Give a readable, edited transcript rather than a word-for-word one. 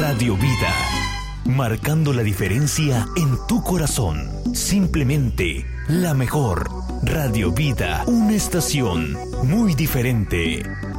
Radio Vida, marcando la diferencia en tu corazón. Simplemente la mejor. Radio Vida, una estación muy diferente.